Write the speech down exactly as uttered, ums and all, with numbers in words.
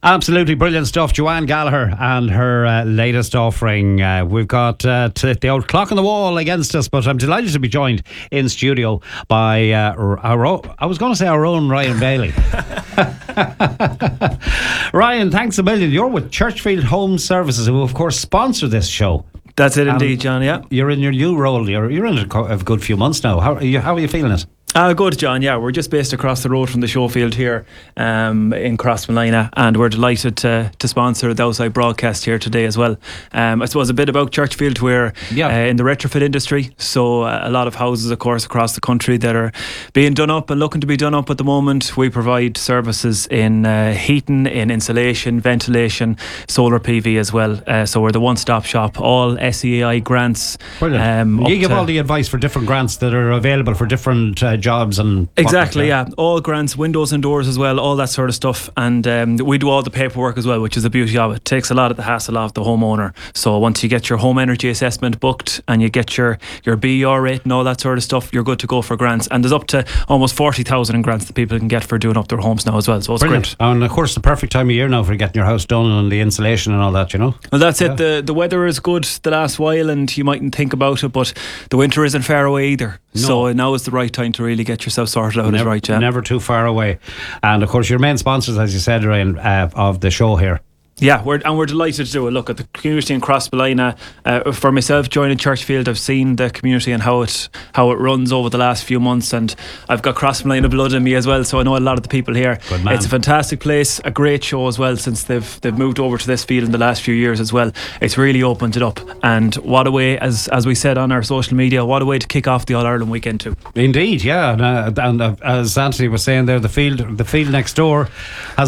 Absolutely brilliant stuff. Joanne Gallagher and her uh, latest offering. Uh, we've got uh, t- the old clock on the wall against us, but I'm delighted to be joined in studio by uh, our own, I was going to say our own Ryan Bailey. Ryan, thanks a million. You're with Churchfield Home Services, who of course sponsor this show. That's it um, indeed, John, yeah. You're in your new role. You're, you're in it a good few months now. How are you, how are you feeling it? Uh, good, John. Yeah, we're just based across the road from the show field here um, in Crossmolina, and we're delighted to to sponsor the outside broadcast here today as well. Um, I suppose a bit about Churchfield. We're yeah. uh, in the retrofit industry, so uh, a lot of houses, of course, across the country that are being done up and looking to be done up at the moment. We provide services in uh, heating, in insulation, ventilation, solar P V as well. Uh, so we're the one-stop shop. All S E A I grants. Brilliant. Um, you give all the advice for different grants that are available for different uh, jobs and exactly, yeah. All grants, windows and doors as well, all that sort of stuff. And um, we do all the paperwork as well, which is the beauty of it. It takes a lot of the hassle off the homeowner. So once you get your home energy assessment booked and you get your, your B E R rate and all that sort of stuff, you're good to go for grants. And there's up to almost forty thousand in grants that people can get for doing up their homes now as well. So it's brilliant. Great. And of course the perfect time of year now for getting your house done and the insulation and all that, you know. Well, that's yeah. it. The, the weather is good the last while and you mightn't think about it, but the winter isn't far away either. No. So now is the right time to really get yourself sorted out. Never, is right, yeah. Never too far away. And of course your main sponsors, as you said, Ryan, uh, of the show here. Yeah, we're, and we're delighted to do a look at the community in Crossmolina. Uh, for myself, joining Churchfield, I've seen the community and how it how it runs over the last few months, and I've got Crossmolina blood in me as well, so I know a lot of the people here. Good man. It's a fantastic place, a great show as well, since they've they've moved over to this field in the last few years as well. It's really opened it up, and what a way, as as we said on our social media, what a way to kick off the All Ireland weekend too. Indeed, yeah, and, uh, and uh, as Anthony was saying there, the field the field next door has